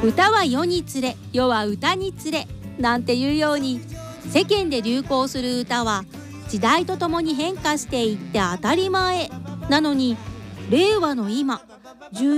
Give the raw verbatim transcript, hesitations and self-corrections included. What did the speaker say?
歌は世につれ、世は歌につれなんていうように、世間で流行する歌は時代とともに変化していって当たり前なのに、令和の今